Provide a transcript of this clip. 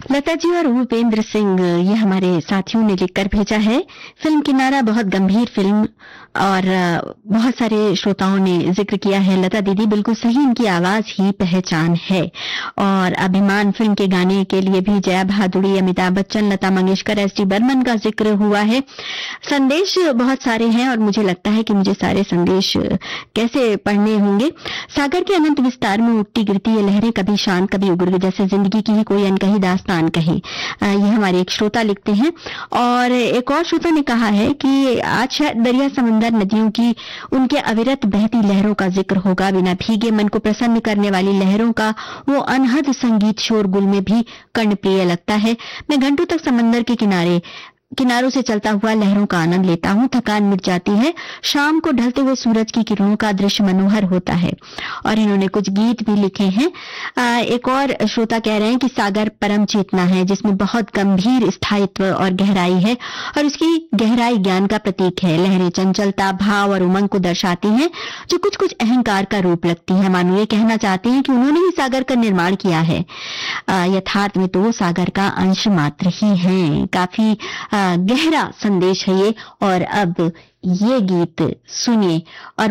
लता जी और भूपेंद्र सिंह ये हमारे साथियों ने लिखकर भेजा है। फिल्म किनारा बहुत गंभीर फिल्म और बहुत सारे श्रोताओं ने जिक्र किया है। लता दीदी बिल्कुल सही, इनकी आवाज ही पहचान है। और अभिमान फिल्म के गाने के लिए भी जया भादुड़ी, अमिताभ बच्चन, लता मंगेशकर, एस.डी. बर्मन का जिक्र हुआ है। संदेश बहुत सारे हैं और मुझे लगता है कि मुझे सारे संदेश कैसे पढ़ने होंगे। सागर के अनंत विस्तार में उठती गिरती ये लहरें, कभी शांत कभी उग्र, जैसे जिंदगी की ही कोई अनकही दास्तान कहे। ये हमारे एक श्रोता लिखते हैं। और एक और श्रोता ने कहा है कि आज शायद दरिया, समंदर, नदियों की उनके अविरत बहती लहरों का जिक्र होगा। बिना भीगे मन को प्रसन्न करने वाली लहरों का वो अनहद संगीत शोरगुल में भी कर्णप्रिय लगता है। मैं घंटों तक समंदर के किनारों से चलता हुआ लहरों का आनंद लेता हूं, थकान मिट जाती है। शाम को ढलते हुए सूरज की किरणों का दृश्य मनोहर होता है। और इन्होंने कुछ गीत भी लिखे हैं। एक और श्रोता कह रहे हैं कि सागर परम चेतना है, जिसमें बहुत गंभीर स्थायित्व और गहराई है और उसकी गहराई ज्ञान का प्रतीक है। लहरें चंचलता, भाव और उमंग को दर्शाती हैं, जो कुछ कुछ अहंकार का रूप लगती है। मानो ये कहना चाहते हैं कि उन्होंने ही सागर का निर्माण किया है। यथार्थ में तो सागर का अंश मात्र ही है। काफी गहरा संदेश है ये। और अब ये गीत सुनिए और